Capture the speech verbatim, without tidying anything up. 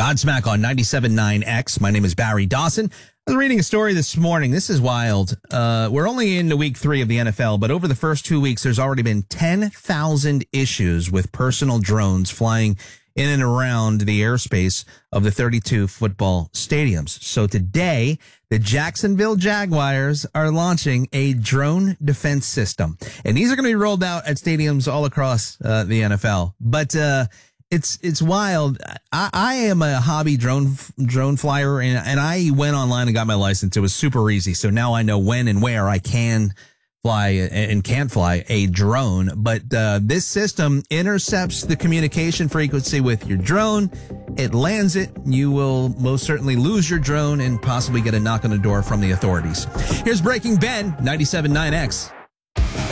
Godsmack on ninety-seven point nine X. My name is Barry Dawson. I was reading a story this morning. This is wild. Uh, we're only into week three of the N F L, but over the first two weeks, there's already been ten thousand issues with personal drones flying in and around the airspace of the thirty-two football stadiums. So today, the Jacksonville Jaguars are launching a drone defense system. And these are going to be rolled out at stadiums all across uh, the N F L. But uh It's it's wild. I, I am a hobby drone drone flyer, and, and I went online and got my license. It was super easy. So now I know when and where I can fly and can't fly a drone. But uh, this system intercepts the communication frequency with your drone. It lands it. You will most certainly lose your drone and possibly get a knock on the door from the authorities. Here's Breaking Ben, ninety-seven point nine X.